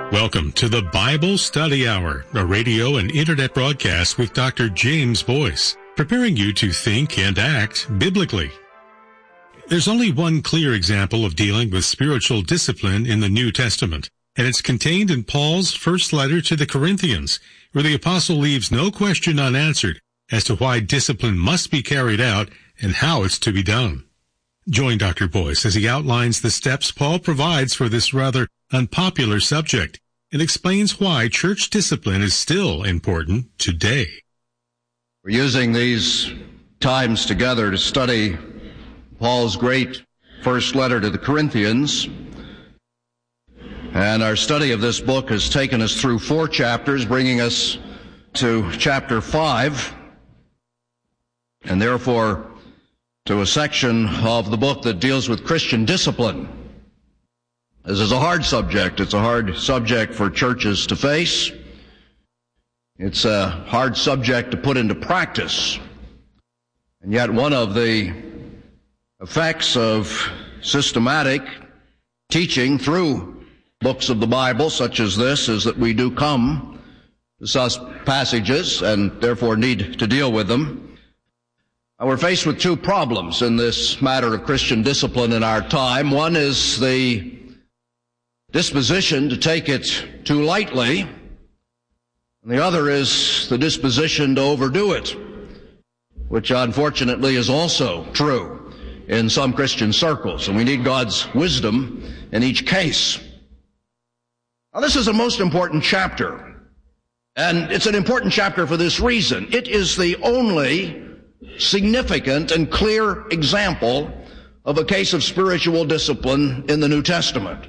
Welcome to the Bible Study Hour, a radio and internet broadcast with Dr. James Boyce, preparing you to think and act biblically. There's only one clear example of dealing with spiritual discipline in the New Testament, and it's contained in Paul's first letter to the Corinthians, where the apostle leaves no question unanswered as to why discipline must be carried out and how it's to be done. Join Dr. Boyce as he outlines the steps Paul provides for this rather unpopular subject and explains why church discipline is still important today. We're using these times together to study Paul's great first letter to the Corinthians. And our study of this book has taken us through 4 chapters, bringing us to chapter 5, and therefore to a section of the book that deals with Christian discipline. This is a hard subject. It's a hard subject for churches to face. It's a hard subject to put into practice. And yet one of the effects of systematic teaching through books of the Bible such as this is that we do come to such passages and therefore need to deal with them. We're faced with 2 problems in this matter of Christian discipline in our time. One is the disposition to take it too lightly, and the other is the disposition to overdo it, which unfortunately is also true in some Christian circles, and we need God's wisdom in each case. Now, this is a most important chapter, and it's an important chapter for this reason. It is the only significant and clear example of a case of spiritual discipline in the New Testament.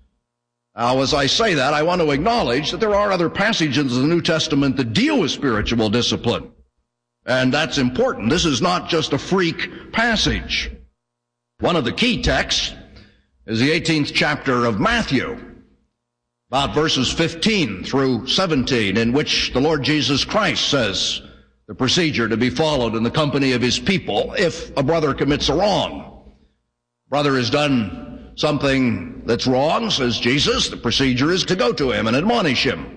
Now, as I say that, I want to acknowledge that there are other passages in the New Testament that deal with spiritual discipline, and that's important. This is not just a freak passage. One of the key texts is the 18th chapter of Matthew, about verses 15 through 17, in which the Lord Jesus Christ says the procedure to be followed in the company of his people if a brother commits a wrong. Brother has done something that's wrong, says Jesus, the procedure is to go to him and admonish him.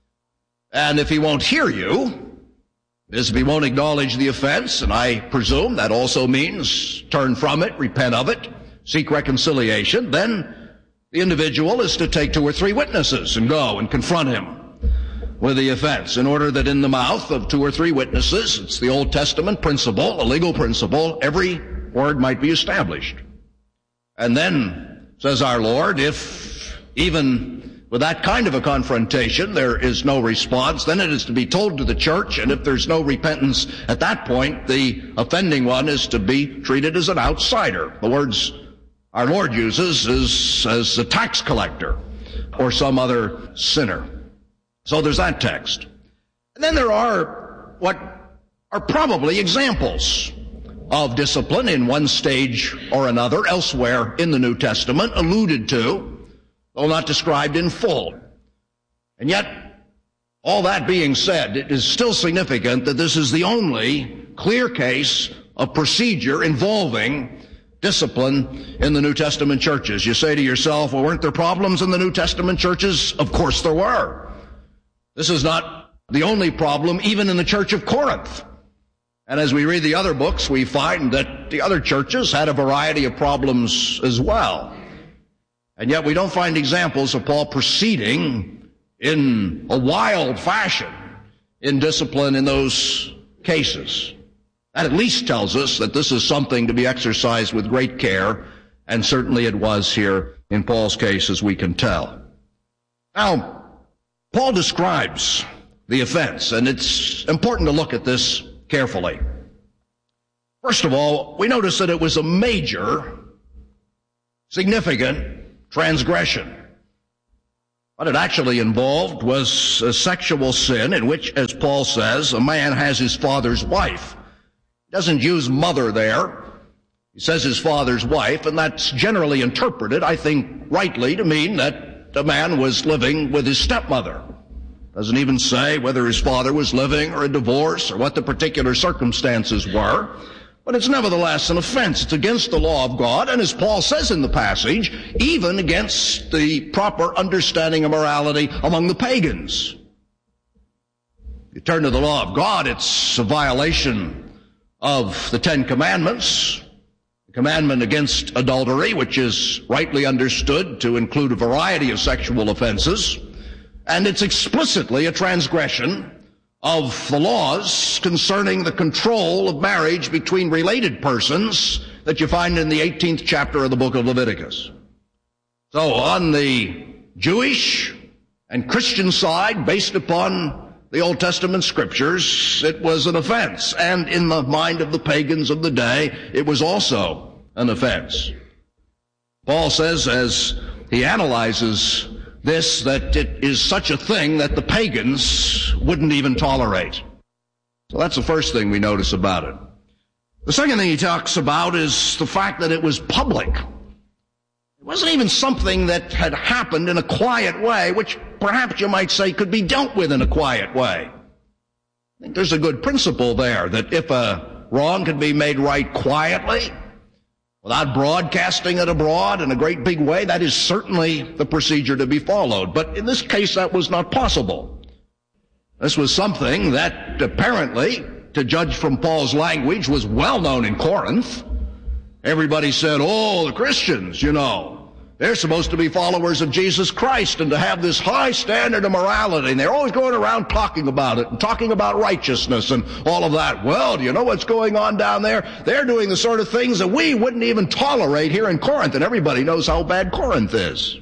And if he won't hear you, if he won't acknowledge the offense, and I presume that also means turn from it, repent of it, seek reconciliation, then the individual is to take 2 or 3 witnesses and go and confront him with the offense, in order that in the mouth of 2 or 3 witnesses, it's the Old Testament principle, a legal principle, every word might be established. And then, says our Lord, if even with that kind of a confrontation there is no response, then it is to be told to the church, and if there's no repentance at that point, the offending one is to be treated as an outsider. The words our Lord uses is as a tax collector or some other sinner. So there's that text. And then there are what are probably examples of discipline in one stage or another elsewhere in the New Testament, alluded to, though not described in full. And yet, all that being said, it is still significant that this is the only clear case of procedure involving discipline in the New Testament churches. You say to yourself, well, weren't there problems in the New Testament churches? Of course there were. This is not the only problem, even in the church of Corinth. And as we read the other books, we find that the other churches had a variety of problems as well. And yet we don't find examples of Paul proceeding in a wild fashion in discipline in those cases. That at least tells us that this is something to be exercised with great care, and certainly it was here in Paul's case, as we can tell. Now, Paul describes the offense, and it's important to look at this carefully. First of all, we notice that it was a major, significant transgression. What it actually involved was a sexual sin in which, as Paul says, a man has his father's wife. He doesn't use mother there. He says his father's wife, and that's generally interpreted, I think, rightly to mean that the man was living with his stepmother. Doesn't even say whether his father was living or a divorce or what the particular circumstances were. But it's nevertheless an offense. It's against the law of God, and as Paul says in the passage, even against the proper understanding of morality among the pagans. You turn to the law of God, it's a violation of the Ten Commandments, the commandment against adultery, which is rightly understood to include a variety of sexual offenses, and it's explicitly a transgression of the laws concerning the control of marriage between related persons that you find in the 18th chapter of the book of Leviticus. So on the Jewish and Christian side, based upon the Old Testament scriptures, it was an offense. And in the mind of the pagans of the day, it was also an offense. Paul says, as he analyzes this, that it is such a thing that the pagans wouldn't even tolerate. So that's the first thing we notice about it. The second thing he talks about is the fact that it was public. It wasn't even something that had happened in a quiet way, which perhaps you might say could be dealt with in a quiet way. I think there's a good principle there, that if a wrong can be made right quietly, without broadcasting it abroad in a great big way, that is certainly the procedure to be followed. But in this case, that was not possible. This was something that apparently, to judge from Paul's language, was well known in Corinth. Everybody said, oh, the Christians, they're supposed to be followers of Jesus Christ and to have this high standard of morality. And they're always going around talking about it and talking about righteousness and all of that. Well, do you know what's going on down there? They're doing the sort of things that we wouldn't even tolerate here in Corinth. And everybody knows how bad Corinth is.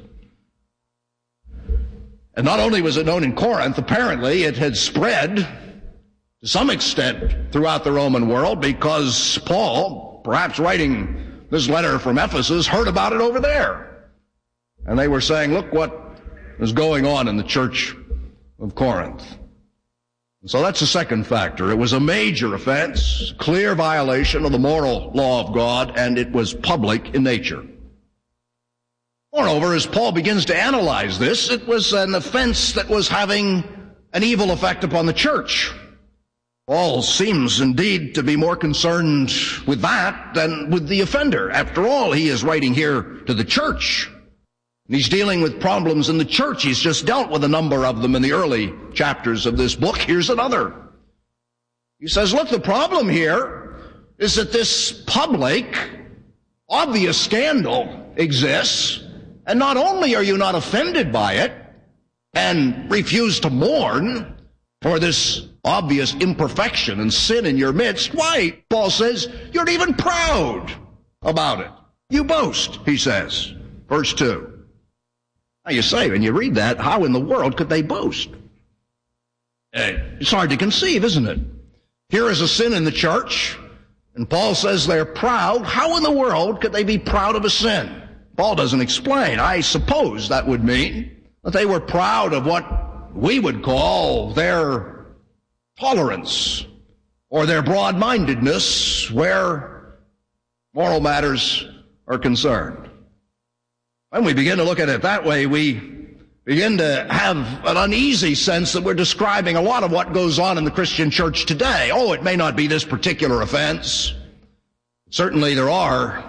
And not only was it known in Corinth, apparently it had spread to some extent throughout the Roman world, because Paul, perhaps writing this letter from Ephesus, heard about it over there. And they were saying, look what is going on in the church of Corinth. And so that's the second factor. It was a major offense, clear violation of the moral law of God, and it was public in nature. Moreover, as Paul begins to analyze this, it was an offense that was having an evil effect upon the church. Paul seems indeed to be more concerned with that than with the offender. After all, he is writing here to the church. And he's dealing with problems in the church. He's just dealt with a number of them in the early chapters of this book. Here's another. He says, look, the problem here is that this public, obvious scandal exists, and not only are you not offended by it and refuse to mourn for this obvious imperfection and sin in your midst, why, Paul says, you're even proud about it. You boast, he says, verse 2. Now you say, when you read that, how in the world could they boast? It's hard to conceive, isn't it? Here is a sin in the church, and Paul says they're proud. How in the world could they be proud of a sin? Paul doesn't explain. I suppose that would mean that they were proud of what we would call their tolerance or their broad-mindedness where moral matters are concerned. When we begin to look at it that way, we begin to have an uneasy sense that we're describing a lot of what goes on in the Christian church today. Oh, it may not be this particular offense. Certainly there are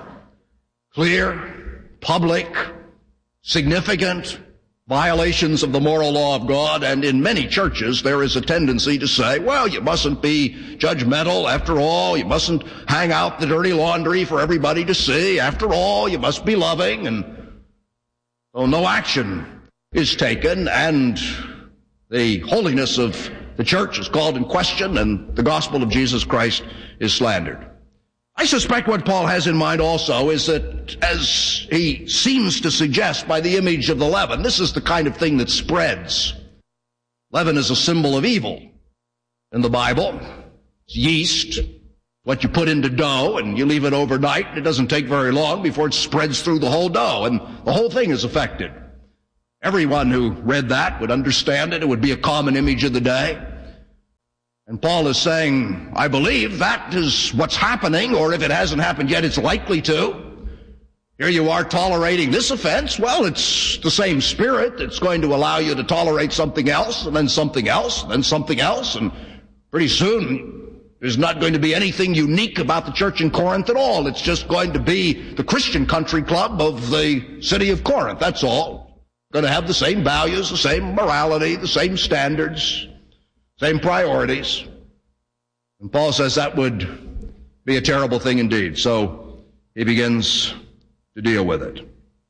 clear, public, significant violations of the moral law of God, and in many churches there is a tendency to say, well, you mustn't be judgmental. After all, you mustn't hang out the dirty laundry for everybody to see. After all, you must be loving. And so no action is taken, and the holiness of the church is called in question, and the gospel of Jesus Christ is slandered. I suspect what Paul has in mind also is that, as he seems to suggest by the image of the leaven, this is the kind of thing that spreads. Leaven is a symbol of evil in the Bible. It's yeast, what you put into dough, and you leave it overnight, and it doesn't take very long before it spreads through the whole dough, and the whole thing is affected. Everyone who read that would understand it. It would be a common image of the day. And Paul is saying, I believe that is what's happening, or if it hasn't happened yet, it's likely to. Here you are tolerating this offense. Well, it's the same spirit that's going to allow you to tolerate something else, and then something else, and then something else, and pretty soon There's not going to be anything unique about the church in Corinth at all. It's just going to be the Christian country club of the city of Corinth. That's all. Going to have the same values, the same morality, the same standards, same priorities. And Paul says that would be a terrible thing indeed. So he begins to deal with it.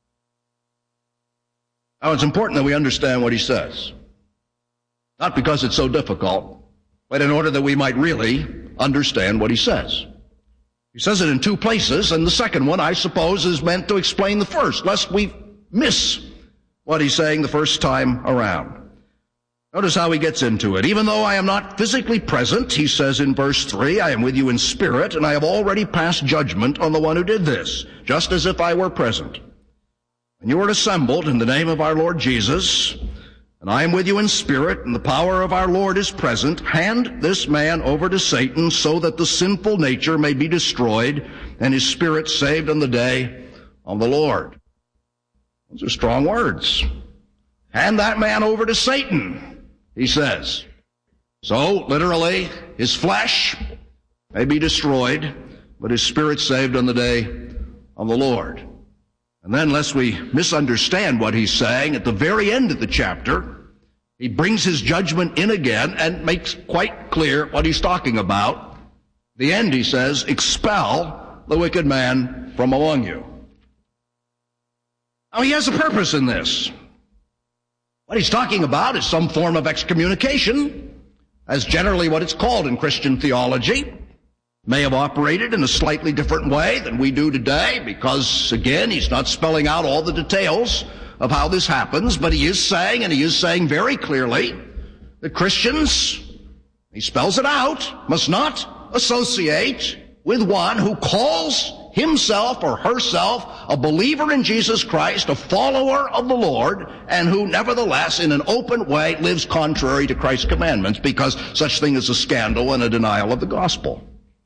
Now, it's important that we understand what he says. Not because it's so difficult, but in order that we might really understand what he says. He says it in two places, and the second one, I suppose, is meant to explain the first, lest we miss what he's saying the first time around. Notice how he gets into it. Even though I am not physically present, he says in verse 3, I am with you in spirit, and I have already passed judgment on the one who did this, just as if I were present. And you are assembled in the name of our Lord Jesus, and I am with you in spirit, and the power of our Lord is present. Hand this man over to Satan, so that the sinful nature may be destroyed, and his spirit saved on the day of the Lord. Those are strong words. Hand that man over to Satan, he says. So, literally, his flesh may be destroyed, but his spirit saved on the day of the Lord. And then, lest we misunderstand what he's saying, at the very end of the chapter, he brings his judgment in again and makes quite clear what he's talking about. The end, he says, expel the wicked man from among you. Now, he has a purpose in this. What he's talking about is some form of excommunication, as generally what it's called in Christian theology. May have operated in a slightly different way than we do today, because, again, he's not spelling out all the details of how this happens, but he is saying, and he is saying very clearly, that Christians, he spells it out, must not associate with one who calls himself or herself a believer in Jesus Christ, a follower of the Lord, and who nevertheless in an open way lives contrary to Christ's commandments, because such thing is a scandal and a denial of the gospel.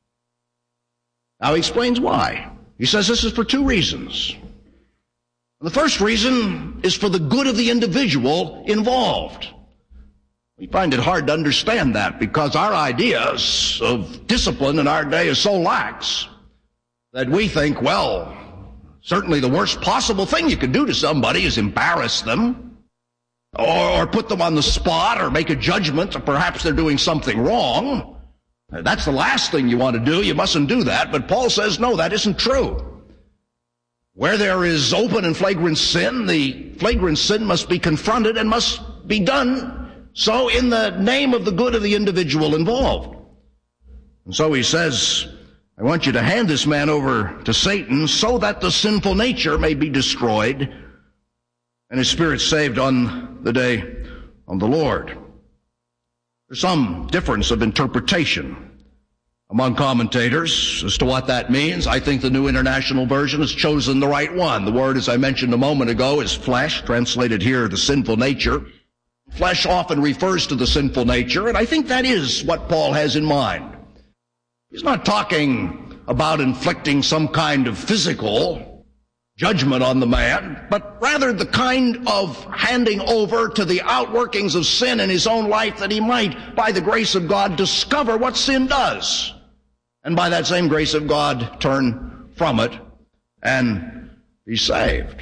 Now he explains why. He says this is for two reasons. The first reason is for the good of the individual involved. We find it hard to understand that, because our ideas of discipline in our day is so lax that we think, well, certainly the worst possible thing you could do to somebody is embarrass them, or put them on the spot, or make a judgment that perhaps they're doing something wrong. That's the last thing you want to do. You mustn't do that. But Paul says, no, that isn't true. Where there is open and flagrant sin, the flagrant sin must be confronted and must be done so in the name of the good of the individual involved. And so he says, I want you to hand this man over to Satan so that the sinful nature may be destroyed and his spirit saved on the day of the Lord. There's some difference of interpretation among commentators as to what that means. I think the New International Version has chosen the right one. The word, as I mentioned a moment ago, is flesh, translated here, the sinful nature. Flesh often refers to the sinful nature, and I think that is what Paul has in mind. He's not talking about inflicting some kind of physical judgment on the man, but rather the kind of handing over to the outworkings of sin in his own life, that he might, by the grace of God, discover what sin does, and by that same grace of God, turn from it and be saved.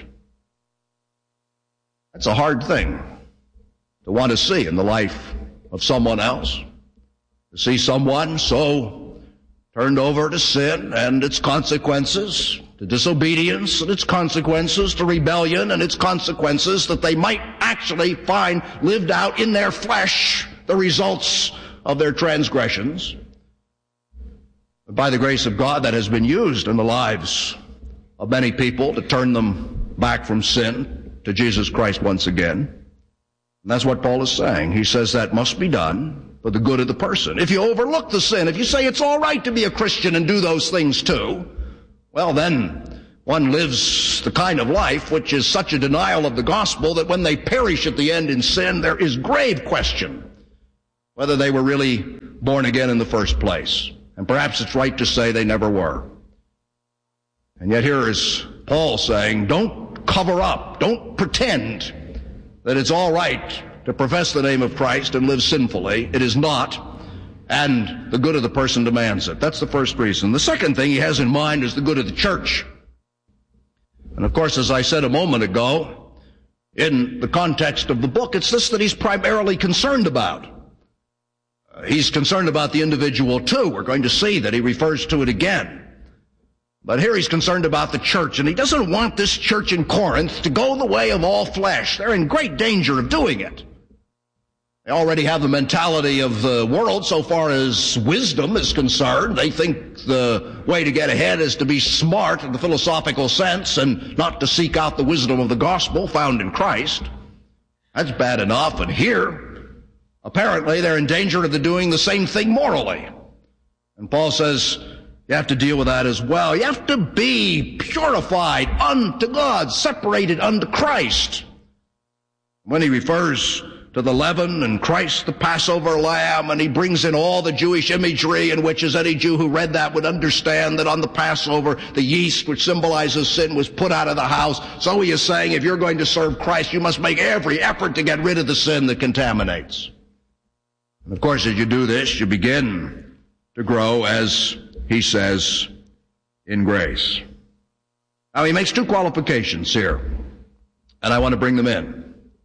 That's a hard thing to want to see in the life of someone else, to see someone so turned over to sin and its consequences, to disobedience and its consequences, to rebellion and its consequences, that they might actually find lived out in their flesh the results of their transgressions. But by the grace of God, that has been used in the lives of many people to turn them back from sin to Jesus Christ once again. And that's what Paul is saying. He says that must be done for the good of the person. If you overlook the sin, if you say it's all right to be a Christian and do those things too, well, then one lives the kind of life which is such a denial of the gospel that when they perish at the end in sin, there is grave question whether they were really born again in the first place. And perhaps it's right to say they never were. And yet here is Paul saying, don't cover up, don't pretend that it's all right to profess the name of Christ and live sinfully. It is not. and the good of the person demands it. That's the first reason. The second thing he has in mind is the good of the church. And of course, as I said a moment ago, in the context of the book, it's this that he's primarily concerned about. He's concerned about the individual too. We're going to see that he refers to it again. But here he's concerned about the church, and he doesn't want this church in Corinth to go the way of all flesh. They're in great danger of doing it. They already have the mentality of the world so far as wisdom is concerned. They think the way to get ahead is to be smart in the philosophical sense and not to seek out the wisdom of the gospel found in Christ. That's bad enough. And here, apparently, they're in danger of doing the same thing morally. And Paul says, you have to deal with that as well. You have to be purified unto God, separated unto Christ. When he refers to the leaven and Christ, the Passover lamb, and he brings in all the Jewish imagery in which, as any Jew who read that would understand, that on the Passover, the yeast, which symbolizes sin, was put out of the house. So he is saying, if you're going to serve Christ, you must make every effort to get rid of the sin that contaminates. And of course, as you do this, you begin to grow, as he says, in grace. Now, he makes two qualifications here, and I want to bring them in.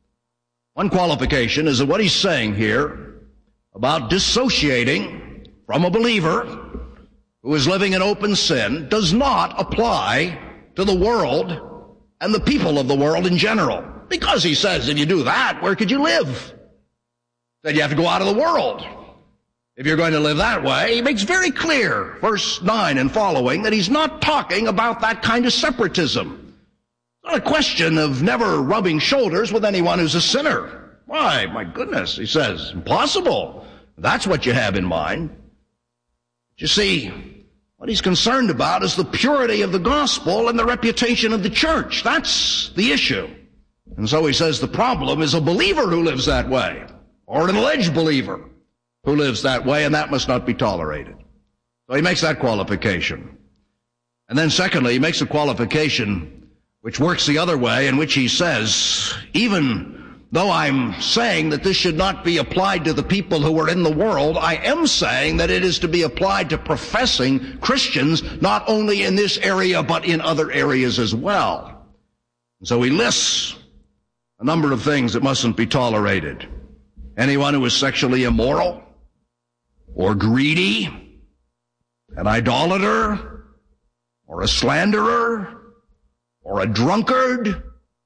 One qualification is that what he's saying here about dissociating from a believer who is living in open sin does not apply to the world and the people of the world in general. Because he says, if you do that, where could you live? Then you have to go out of the world. If you're going to live that way, he makes very clear, verse 9 and following, that he's not talking about that kind of separatism. It's not a question of never rubbing shoulders with anyone who's a sinner. Why, my goodness, he says, impossible. That's what you have in mind. But you see, what he's concerned about is the purity of the gospel and the reputation of the church. That's the issue. And so he says the problem is a believer who lives that way, or an alleged believer who lives that way, and that must not be tolerated. So he makes that qualification. And then secondly, he makes a qualification which works the other way, in which he says, even though I'm saying that this should not be applied to the people who are in the world, I am saying that it is to be applied to professing Christians, not only in this area, but in other areas as well. And so he lists a number of things that mustn't be tolerated. Anyone who is sexually immoral, or greedy, an idolater, or a slanderer, or a drunkard,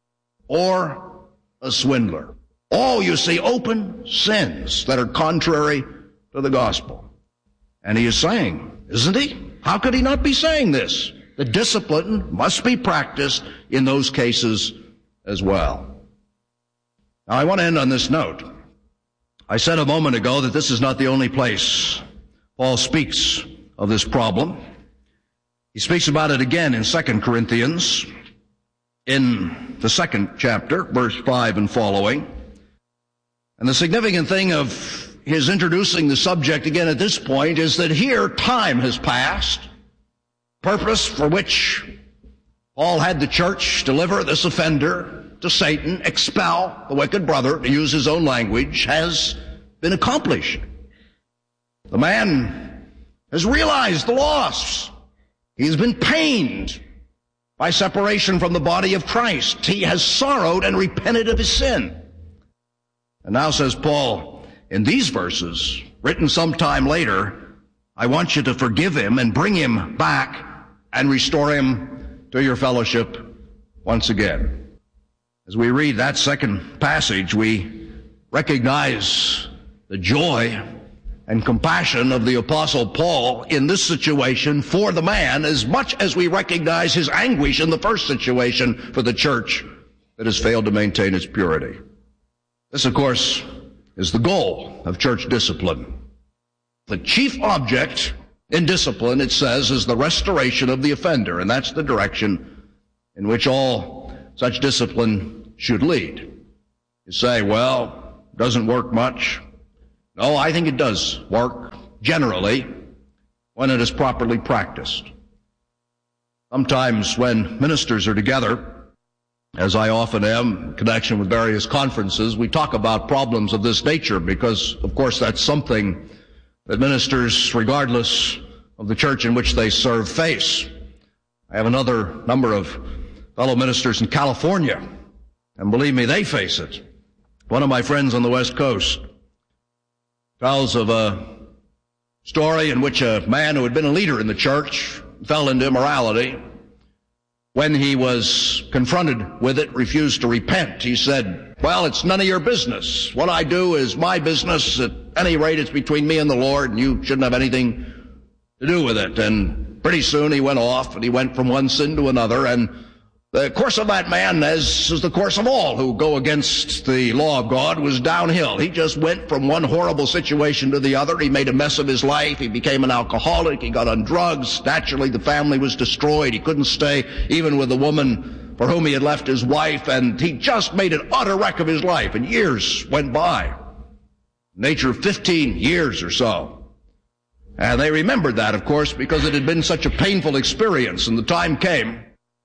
or a swindler. All, you see, open sins that are contrary to the gospel. And he is saying, isn't he? How could he not be saying this? The discipline must be practiced in those cases as well. Now, I want to end on this note. I said a moment ago that this is not the only place Paul speaks of this problem. He speaks about it again in 2 Corinthians, in the 2nd chapter, verse 5 and following. And the significant thing of his introducing the subject again at this point is that here time has passed, purpose for which Paul had the church deliver this offender to Satan, expel the wicked brother, to use his own language, has been accomplished. The man has realized the loss. He's been pained by separation from the body of Christ. He has sorrowed and repented of his sin. And now, says Paul, in these verses, written sometime later, I want you to forgive him and bring him back and restore him to your fellowship once again. As we read that second passage, we recognize the joy and compassion of the Apostle Paul in this situation for the man, as much as we recognize his anguish in the first situation for the church that has failed to maintain its purity. This, of course, is the goal of church discipline. The chief object in discipline, it says, is the restoration of the offender, and that's the direction in which all such discipline should lead. You say, well, it doesn't work much. No, I think it does work, generally, when it is properly practiced. Sometimes when ministers are together, as I often am, in connection with various conferences, we talk about problems of this nature because, of course, that's something that ministers, regardless of the church in which they serve, face. I have another number of fellow ministers in California, and believe me, they face it. One of my friends on the West Coast tells of a story in which a man who had been a leader in the church fell into immorality. When he was confronted with it, refused to repent. He said, well, it's none of your business. What I do is my business. At any rate, it's between me and the Lord, and you shouldn't have anything to do with it. And pretty soon he went off, and he went from one sin to another. And the course of that man, as is the course of all who go against the law of God, was downhill. He just went from one horrible situation to the other. He made a mess of his life. He became an alcoholic. He got on drugs. Naturally, the family was destroyed. He couldn't stay even with the woman for whom he had left his wife, and he just made an utter wreck of his life. And years went by, nature of 15 years or so. And they remembered that, of course, because it had been such a painful experience. And the time came,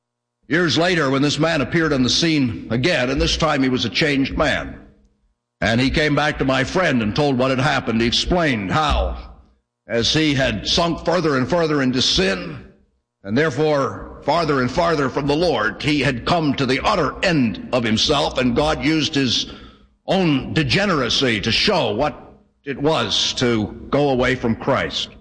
years later, when this man appeared on the scene again, and this time he was a changed man. And he came back to my friend and told what had happened. He explained how, as he had sunk further and further into sin, and therefore farther and farther from the Lord, he had come to the utter end of himself, and God used his own degeneracy to show what it was to go away from Christ.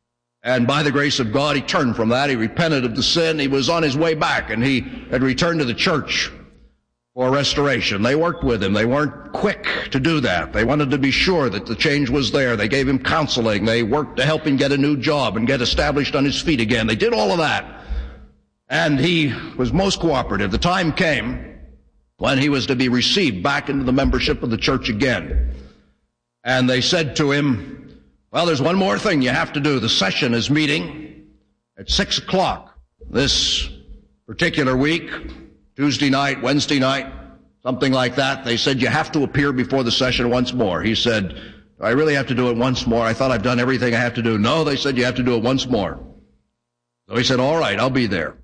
And by the grace of God, he turned from that. He repented of the sin. He was on his way back, and he had returned to the church for restoration. They worked with him. They weren't quick to do that. They wanted to be sure that the change was there. They gave him counseling. They worked to help him get a new job and get established on his feet again. They did all of that. And he was most cooperative. The time came when he was to be received back into the membership of the church again. And they said to him, well, there's one more thing you have to do. The session is meeting at 6 o'clock this particular week, Tuesday night, Wednesday night, something like that. They said you have to appear before the session once more. He said, do I really have to do it once more? I thought I've done everything I have to do. No, they said you have to do it once more. So he said, all right, I'll be there.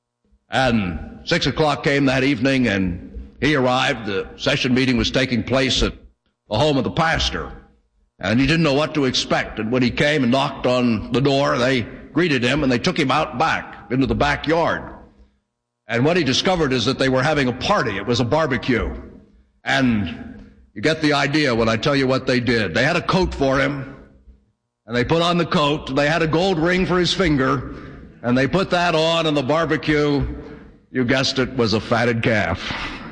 And 6 o'clock came that evening, and he arrived. The session meeting was taking place at the home of the pastor. And he didn't know what to expect. And when he came and knocked on the door, they greeted him, and they took him out back into the backyard. And what he discovered is that they were having a party. It was a barbecue. And you get the idea when I tell you what they did. They had a coat for him, and they put on the coat. They had a gold ring for his finger, and they put that on, and the barbecue, you guessed it, was a fatted calf.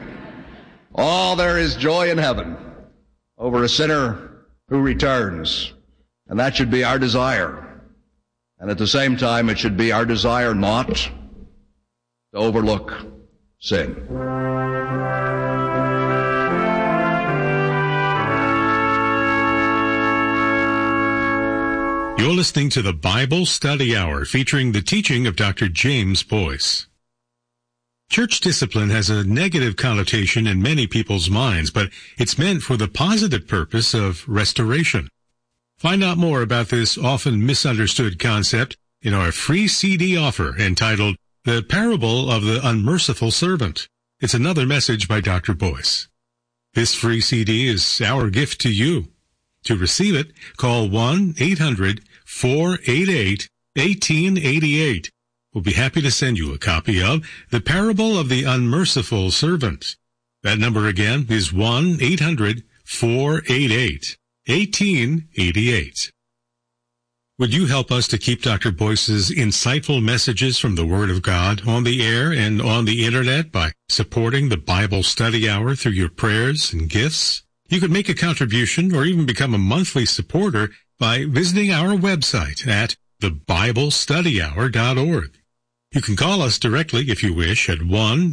Oh, there is joy in heaven over a sinner who returns. And that should be our desire. And at the same time, it should be our desire not to overlook sin. You're listening to the Bible Study Hour, featuring the teaching of Dr. James Boyce. Church discipline has a negative connotation in many people's minds, but it's meant for the positive purpose of restoration. Find out more about this often misunderstood concept in our free CD offer entitled The Parable of the Unmerciful Servant. It's another message by Dr. Boyce. This free CD is our gift to you. To receive it, call 1-800-488-1888. We'll be happy to send you a copy of The Parable of the Unmerciful Servant. That number again is 1-800-488-1888. Would you help us to keep Dr. Boyce's insightful messages from the Word of God on the air and on the Internet by supporting the Bible Study Hour through your prayers and gifts? You could make a contribution or even become a monthly supporter by visiting our website at thebiblestudyhour.org. You can call us directly if you wish at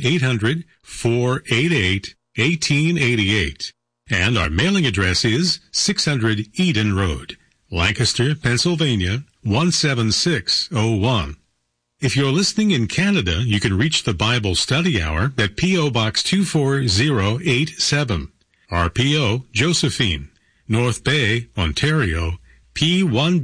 1-800-488-1888. And our mailing address is 600 Eden Road, Lancaster, Pennsylvania, 17601. If you're listening in Canada, you can reach the Bible Study Hour at P.O. Box 24087. RPO, Josephine, North Bay, Ontario, P1